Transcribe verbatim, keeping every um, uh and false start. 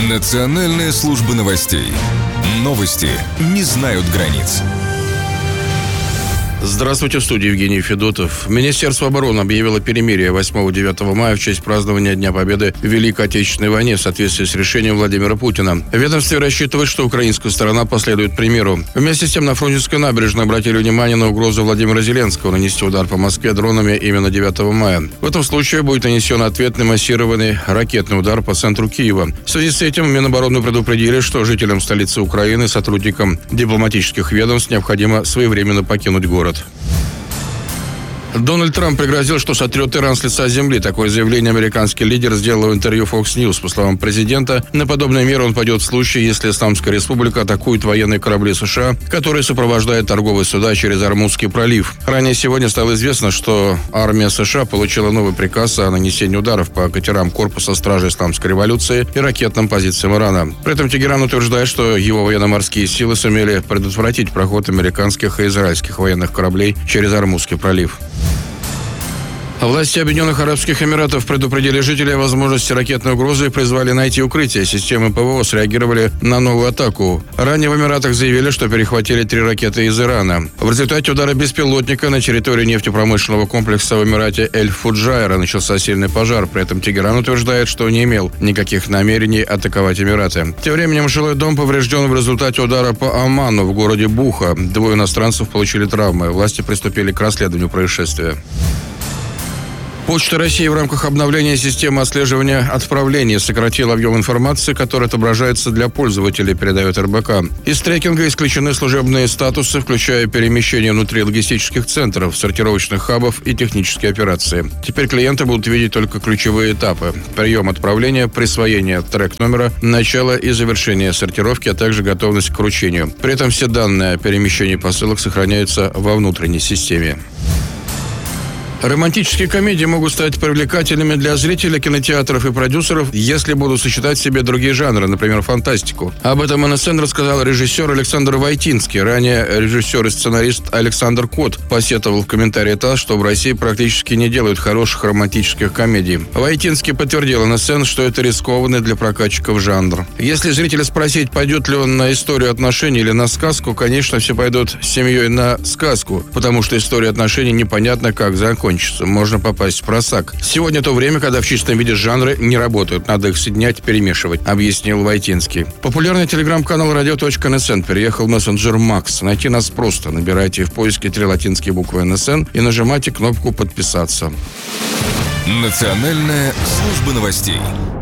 Национальная служба новостей. Новости не знают границ. Здравствуйте, в студии Евгений Федотов. Министерство обороны объявило перемирие восьмого-девятого мая в честь празднования Дня Победы в Великой Отечественной войне в соответствии с решением Владимира Путина. В ведомстве рассчитывает, что украинская сторона последует примеру. Вместе с тем на Фрунзенской набережной обратили внимание на угрозу Владимира Зеленского нанести удар по Москве дронами именно девятого мая. В этом случае будет нанесен ответный массированный ракетный удар по центру Киева. В связи с этим Минобороны предупредили, что жителям столицы Украины, сотрудникам дипломатических ведомств необходимо своевременно покинуть город. Дональд Трамп пригрозил, что сотрет Иран с лица земли. Такое заявление американский лидер сделал в интервью Fox News. По словам президента, на подобные меры он пойдет в случае, если Исламская республика атакует военные корабли США, которые сопровождают торговые суда через Ормузский пролив. Ранее сегодня стало известно, что армия США получила новый приказ о нанесении ударов по катерам корпуса стражи Исламской революции и ракетным позициям Ирана. При этом Тегеран утверждает, что его военно-морские силы сумели предотвратить проход американских и израильских военных кораблей через Ормузский пролив. Власти Объединенных Арабских Эмиратов предупредили жителей о возможности ракетной угрозы и призвали найти укрытие. Системы ПВО среагировали на новую атаку. Ранее в Эмиратах заявили, что перехватили три ракеты из Ирана. В результате удара беспилотника на территории нефтепромышленного комплекса в Эмирате Эль-Фуджайра начался сильный пожар. При этом Тегеран утверждает, что не имел никаких намерений атаковать Эмираты. Тем временем жилой дом поврежден в результате удара по Оману в городе Буха. Двое иностранцев получили травмы. Власти приступили к расследованию происшествия. Почта России в рамках обновления системы отслеживания отправлений сократила объем информации, который отображается для пользователей, передает эр бэ ка. Из трекинга исключены служебные статусы, включая перемещение внутри логистических центров, сортировочных хабов и технические операции. Теперь клиенты будут видеть только ключевые этапы: прием отправления, присвоение трек-номера, начало и завершение сортировки, а также готовность к вручению. При этом все данные о перемещении посылок сохраняются во внутренней системе. Романтические комедии могут стать привлекательными для зрителей, кинотеатров и продюсеров, если будут сочетать в себе другие жанры, например, фантастику. Об этом эн эс эн рассказал режиссер Александр Войтинский. Ранее режиссер и сценарист Александр Кот посетовал в комментарии ТАСС, что в России практически не делают хороших романтических комедий. Войтинский подтвердил эн эс эн, что это рискованный для прокатчиков жанр. Если зрителя спросить, пойдет ли он на историю отношений или на сказку, конечно, все пойдут с семьей на сказку, потому что история отношений непонятно как закончится. Можно попасть в просак. Сегодня то время, когда в чистом виде жанры не работают. Надо их соединять, перемешивать, объяснил Войтинский. Популярный телеграм-канал радио точка эн эс эн переехал в мессенджер Макс. Найти нас просто. Набирайте в поиске три латинские буквы эн эс эн и нажимайте кнопку «Подписаться». Национальная служба новостей.